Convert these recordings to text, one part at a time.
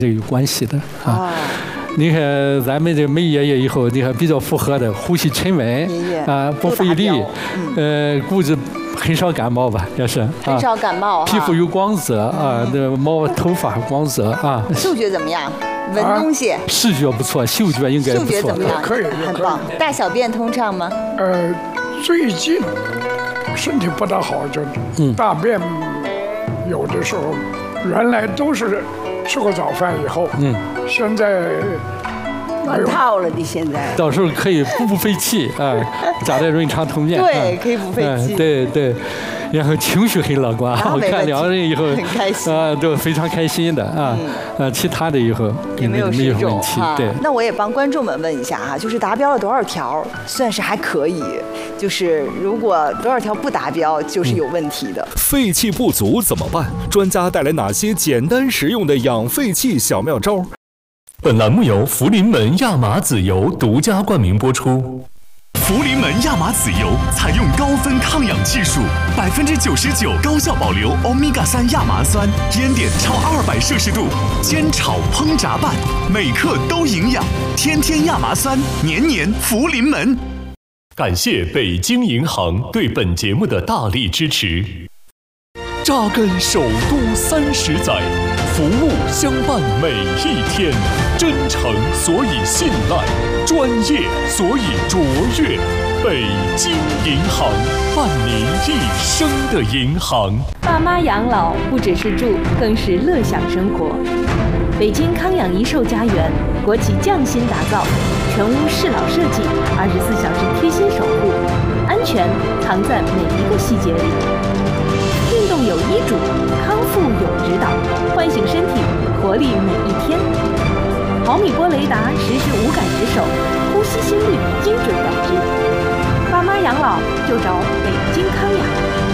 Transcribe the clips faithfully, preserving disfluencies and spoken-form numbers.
这有关系的啊。你看咱们这美爷爷以后，你看比较符合的，呼吸沉稳啊，不费力，呃，估计很少感冒吧，也是。 很少感冒。 皮肤有光泽啊，那毛头发光泽啊。 嗅觉怎么样？闻东西。 视觉不错，嗅觉应该不错。 嗅觉怎么样？ 可以， 很棒。大小便通畅吗？ 呃，最近身体不大好，就大便有的时候。原来都是吃过早饭以后，嗯，现在乱套了的。现在到时候可以补补肺气啊，加点润肠通便。 对，可以补肺气。 对对，然后情绪很乐观，我看两个人以后很开心啊，都非常开心的啊。呃，其他的以后也没有水肿问题。对， 那我也帮观众们问一下哈，就是达标了多少条算是还可以？就是如果多少条不达标，就是有问题的。 肺气不足怎么办？专家带来哪些简单实用的养肺气小妙招？ 本栏目由福临门亚麻籽油独家冠名播出。 福临门亚麻籽油采用高分抗氧技术，百分之九十九高效保留欧米伽三亚麻酸，烟点超二百摄氏度，煎炒烹炸拌，每克都营养。天天亚麻酸，年年福临门。 感谢北京银行对本节目的大力支持。扎根首都三十载，服务相伴每一天，真诚所以信赖，专业所以卓越。北京银行，伴您一生的银行。 爸妈养老不只是住，更是乐享生活。北京康养一寿家园，国企匠心打造，全屋适老设计，二十四小时贴心守护，安全藏在每一个细节里。运动有医嘱，康复有指导，唤醒身体，活力每一天。毫米波雷达实时无感值守，呼吸心率精准感知。爸妈养老就找北京康养。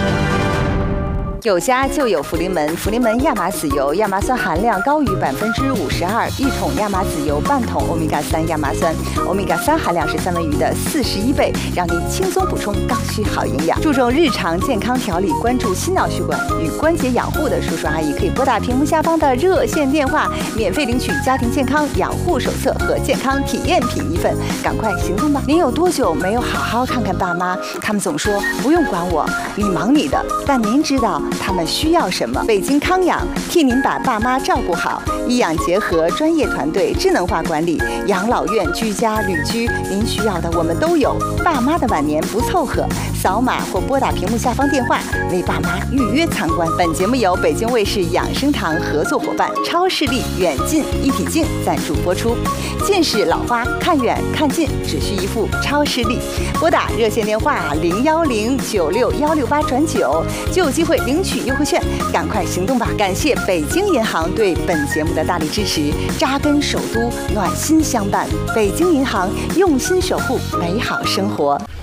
有家就有福临门，福临门亚麻籽油，亚麻酸含量高于百分之五十二，一桶亚麻籽油半桶欧米伽三亚麻酸，欧米伽三含量是三文鱼的四十一倍，让你轻松补充刚需好营养。注重日常健康调理，关注心脑血管与关节养护的叔叔阿姨，可以拨打屏幕下方的热线电话，免费领取家庭健康养护手册和健康体验品一份，赶快行动吧！您有多久没有好好看看爸妈？他们总说不用管我，你忙你的，但您知道他们需要什么？北京康养替您把爸妈照顾好，医养结合，专业团队，智能化管理，养老院、居家、旅居，您需要的我们都有。爸妈的晚年不凑合，扫码或拨打屏幕下方电话为爸妈预约参观。本节目由北京卫视养生堂合作伙伴超视力远近一体镜赞助播出。近视老花看远看近只需一副超视力，拨打热线电话零幺零九六幺六八转九就有机会领取优惠券，赶快行动吧！感谢北京银行对本节目的大力支持，扎根首都，暖心相伴。北京银行用心守护美好生活。